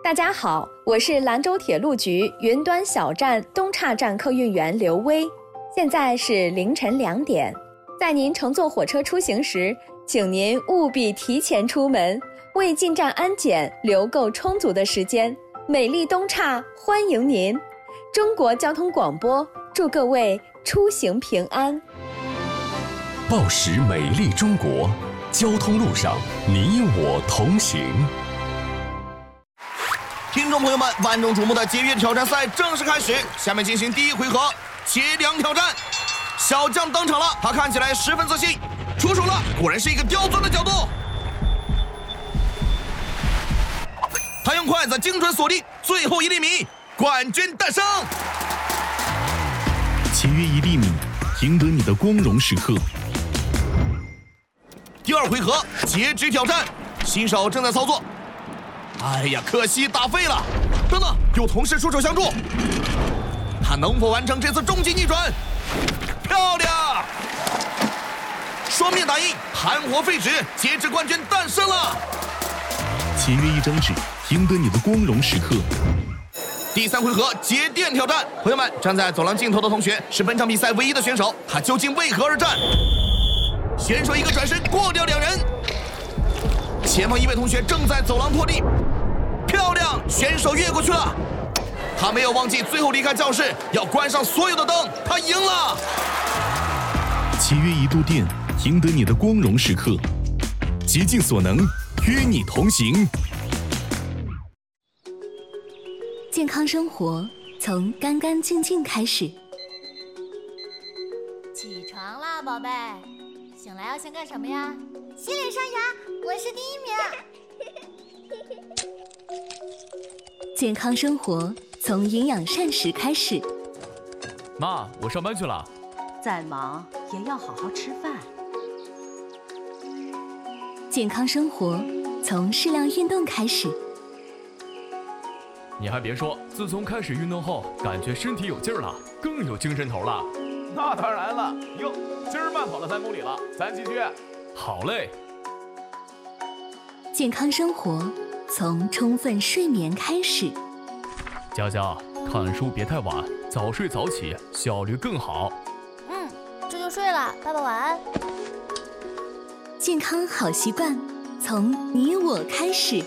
大家好，我是兰州铁路局云端小站东岔站客运员刘薇。现在是凌晨2点，在您乘坐火车出行时，请您务必提前出门，为进站安检留够充足的时间。美丽东岔欢迎您！中国交通广播祝各位出行平安。 报时美丽中国，交通路上你我同行。 听众朋友们，万众瞩目的节约挑战赛正式开始，下面进行第一回合节粮挑战。小将登场了，他看起来十分自信，出手了，果然是一个刁钻的角度。他用筷子精准锁定最后1厘米，冠军诞生。 节约1厘米，赢得你的光荣时刻。 第二回合截肢挑战，新手正在操作。哎呀，可惜打废了！等等，有同事出手相助，他能否完成这次终极逆转？漂亮！双面打印，盘活废纸，截肢冠军诞生了！ 节约1张纸，赢得你的光荣时刻。 第3回合节电挑战，朋友们，站在走廊尽头的同学是本场比赛唯一的选手，他究竟为何而战？选手一个转身过掉2人，前方一位同学正在走廊拖地，漂亮，选手越过去了。他没有忘记最后离开教室要关上所有的灯，他赢了。 节约1度电，赢得你的光荣时刻。竭尽所能，与你同行。 健康生活从干干净净开始。 起床啦，宝贝！醒来要先干什么呀？洗脸刷牙，我是第1名。 健康生活从营养膳食开始。 妈，我上班去了。 再忙也要好好吃饭。 健康生活从适量运动开始。 你还别说，自从开始运动后，感觉身体有劲儿了，更有精神头了。 那当然了，哟，今儿慢跑了3公里了，咱继续。 好嘞。 健康生活从充分睡眠开始。 佳佳，看书别太晚，早睡早起，效率更好。 这就睡了，爸爸晚安。 健康好习惯从你我开始。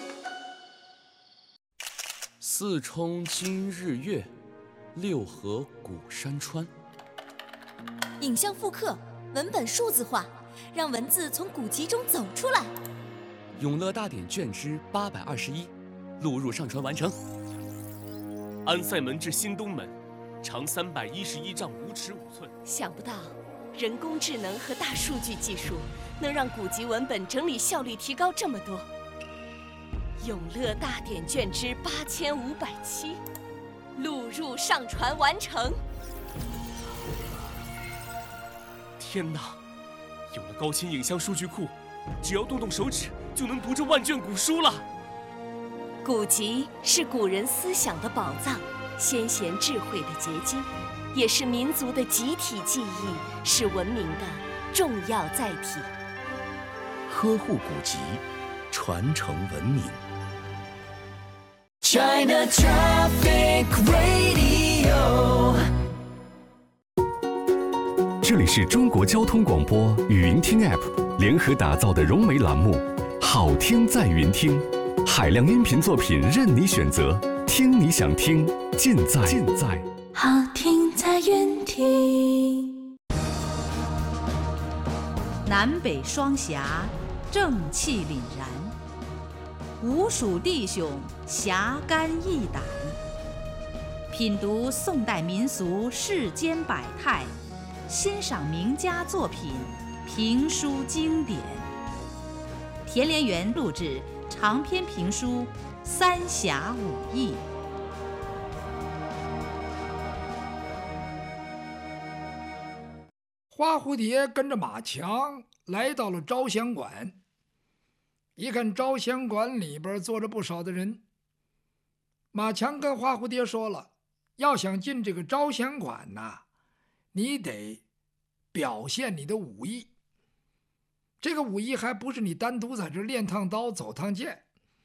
4冲今日月，6合古山川。 影像复刻，文本数字化，让文字从古籍中走出来。 永乐大典卷之821，录入上传完成。安塞门至新东门，长311丈5尺5寸。 想不到，人工智能和大数据技术能让古籍文本整理效率提高这么多。永乐大典卷之8507，录入上传完成。 天哪，有了高清影像数据库，只要动动手指就能读这万卷古书了。 古籍是古人思想的宝藏，先贤智慧的结晶，也是民族的集体记忆，是文明的重要载体。 呵护古籍，传承文明。 China Traffic Radio。 这里是中国交通广播语音听 App 联合打造的融媒栏目，好听在云听，海量音频作品任你选择，听你想听，尽在好听在云听。 南北双峡，正气凛然；吴蜀弟兄，侠肝义胆。品读宋代民俗世间百态，欣赏名家作品，评书经典。田连元录制长篇评书《三峡五义》。 花蝴蝶跟着马强来到了招香馆，一看招香馆里边坐着不少的人，马强跟花蝴蝶说了，要想进这个招香馆呐，你得表现你的武艺。这个武艺还不是你单独在这练趟刀走趟剑，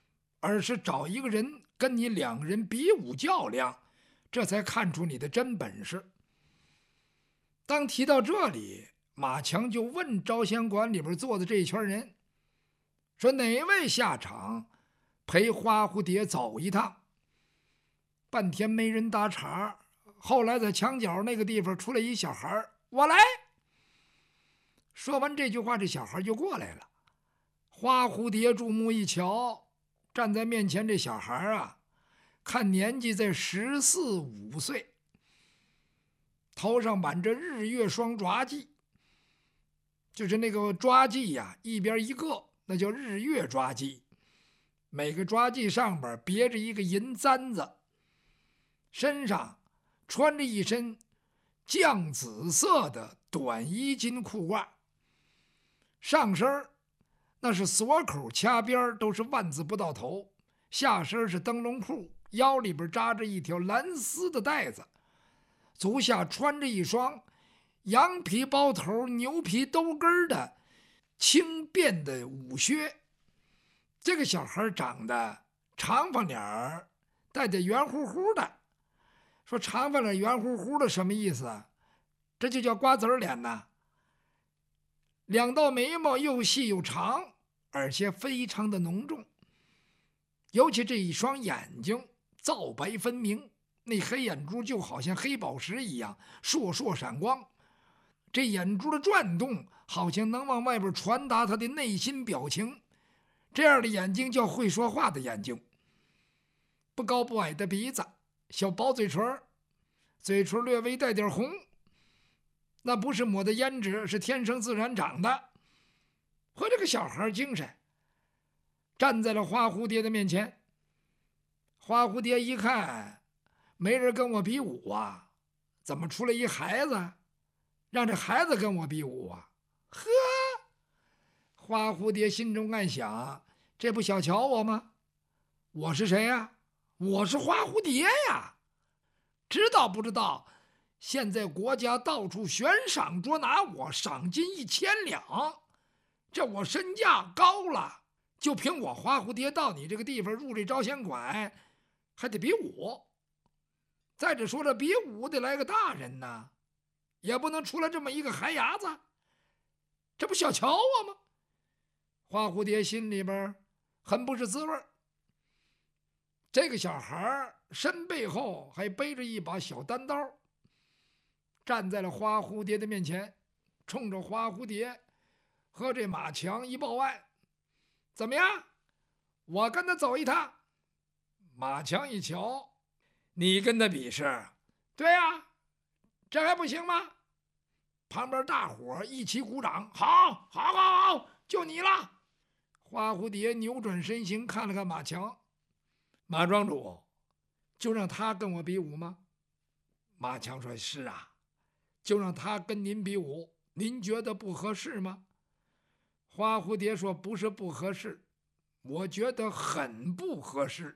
而是找一个人跟你两个人比武较量，这才看出你的真本事。当提到这里，马强就问招贤馆里边坐的这一圈人，说哪位下场陪花蝴蝶走一趟？半天没人搭茬，后来在墙角那个地方出来一小孩，我来。说完这句话，这小孩就过来了。花蝴蝶注目一瞧，站在面前这小孩啊，看年纪在14、15岁，头上满着日月双抓髻，就是那个抓髻呀，一边一个，那叫日月抓髻。每个抓髻上边别着一个银簪子，身上穿着一身绛紫色的短衣襟裤褂，上身那是锁口掐边都是万字不到头，下身是灯笼裤，腰里边扎着一条蓝丝的带子，足下穿着一双羊皮包头牛皮兜跟的轻便的舞靴。这个小孩长得长发脸儿，带着圆乎乎的。说长发脸圆乎乎的什么意思？这就叫瓜子脸呐。两道眉毛又细又长，而且非常的浓重，尤其这一双眼睛皂白分明，那黑眼珠就好像黑宝石一样烁烁闪光，这眼珠的转动好像能往外边传达他的内心表情。这样的眼睛叫会说话的眼睛。不高不矮的鼻子，小薄嘴唇，嘴唇略微带点红，那不是抹的胭脂，是天生自然长的。和这个小孩精神，站在了花蝴蝶的面前。花蝴蝶一看没人跟我比武啊，怎么出来一孩子，让这孩子跟我比武啊？呵，花蝴蝶心中暗想，这不小瞧我吗？我是谁呀？我是花蝴蝶呀！知道不知道？现在国家到处悬赏捉拿我，赏金1000两，这我身价高了。就凭我花蝴蝶到你这个地方入这招贤馆，还得比武。再者说了，比武得来个大人呐，也不能出来这么一个孩伢子，这不小瞧我吗？花蝴蝶心里边很不是滋味。这个小孩身背后还背着一把小单刀，站在了花蝴蝶的面前，冲着花蝴蝶和这马强一报案，怎么样？我跟他走一趟。马强一瞧，你跟他比试？对呀，这还不行吗？旁边大伙一起鼓掌，好，好，好，好，就你了。花蝴蝶扭转身形，看了看马强，马庄主，就让他跟我比武吗？马强说：是啊，就让他跟您比武，您觉得不合适吗？花蝴蝶说：不是不合适，我觉得很不合适。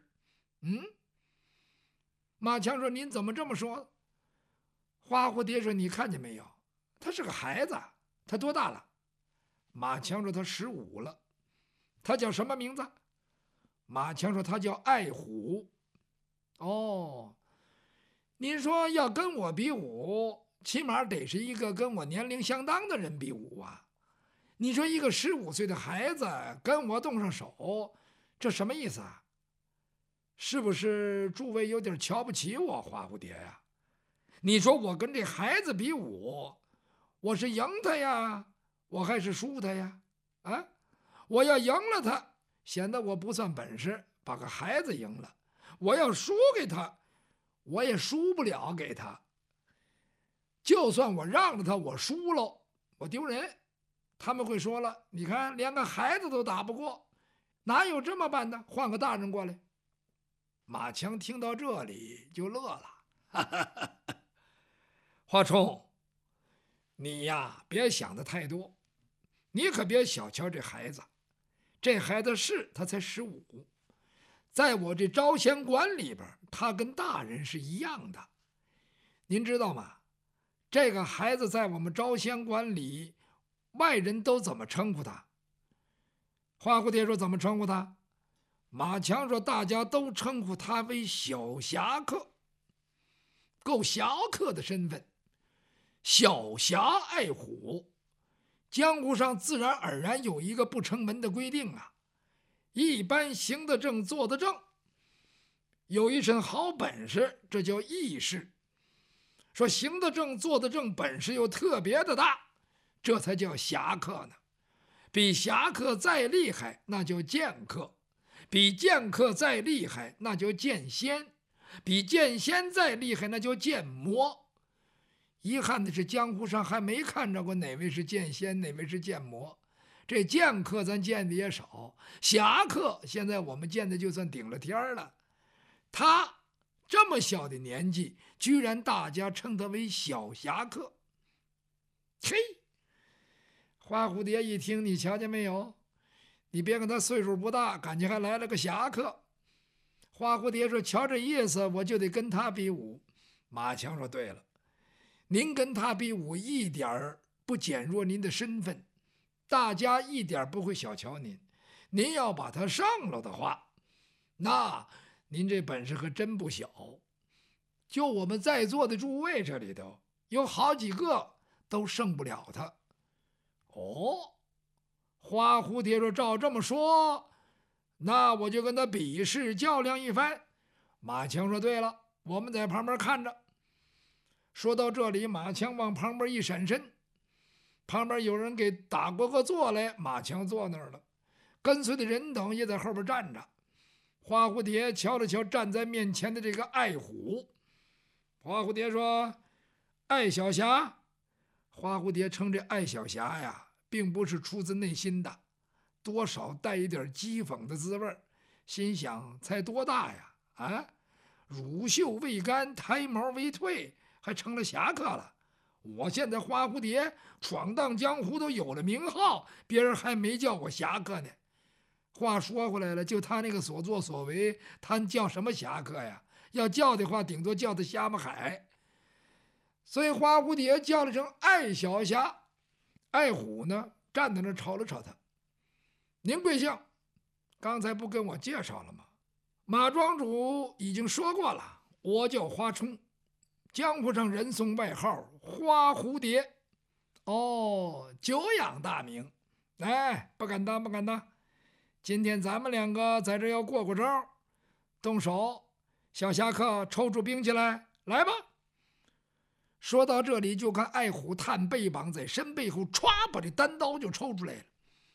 马强说：您怎么这么说？花蝴蝶说：你看见没有，他是个孩子，他多大了？马强说：他15了。他叫什么名字？马强说：他叫爱虎。哦，您说要跟我比武，起码得是一个跟我年龄相当的人比武啊。你说一个15岁的孩子跟我动上手，这什么意思啊？是不是诸位有点瞧不起我花蝴蝶呀？你说我跟这孩子比武，我是赢他呀，我还是输他呀？啊，我要赢了他，显得我不算本事，把个孩子赢了；我要输给他，我也输不了给他。就算我让了他，我输喽，我丢人。他们会说了，你看连个孩子都打不过，哪有这么办的？换个大人过来。马强听到这里就乐了，哈哈哈哈。华冲，你呀别想的太多，你可别小瞧这孩子。这孩子他才15，在我这招贤馆里边，他跟大人是一样的。您知道吗？这个孩子在我们招贤馆里，外人都怎么称呼他？花蝴蝶说：怎么称呼他？ 马强说大家都称呼他为小侠客，够侠客的身份。小侠爱虎，江湖上自然而然有一个不成文的规定啊，一般行得正坐得正，有一身好本事，这叫义士。说行得正坐得正，本事又特别的大，这才叫侠客呢。比侠客再厉害，那叫剑客；比剑客再厉害，那叫剑仙；比剑仙再厉害，那叫剑魔。遗憾的是，江湖上还没看着过哪位是剑仙，哪位是剑魔。这剑客咱见的也少，侠客现在我们见的就算顶了天了。他这么小的年纪，居然大家称他为小侠客。嘿，花蝴蝶一听，你瞧见没有？你别看他岁数不大，感觉还来了个侠客。花蝴蝶说：“瞧这意思，我就得跟他比武。”马强说：“对了，您跟他比武一点不减弱您的身份，大家一点不会小瞧您。您要把他上了的话，那您这本事可真不小。就我们在座的诸位这里头，有好几个都胜不了他。”哦，花蝴蝶说：“照这么说，那我就跟他比试较量一番。”马强说：“对了，我们在旁边看着。”说到这里，马强往旁边一闪身，旁边有人给打过个座来，马强坐那儿了，跟随的人等也在后边站着。花蝴蝶瞧了瞧站在面前的这个爱虎，花蝴蝶说：“爱小侠。”花蝴蝶称这爱小侠呀，并不是出自内心的，多少带一点讥讽的滋味，心想才多大呀？啊，乳臭未干，胎毛未退，还成了侠客了。我现在花蝴蝶闯荡江湖都有了名号，别人还没叫我侠客呢。话说回来了，就他那个所作所为，他叫什么侠客呀？要叫的话，顶多叫他虾米海。所以花蝴蝶叫了声爱小侠，爱虎呢站在那瞅了瞅他。您贵姓？刚才不跟我介绍了吗？马庄主已经说过了，我叫花冲，江湖上人送外号花蝴蝶。哦，久仰大名。哎，不敢当，不敢当。今天咱们两个在这要过过招，动手。小侠客抽出兵器来，来吧。说到这里，就看爱虎探背膀在身背后歘，把这单刀就抽出来了。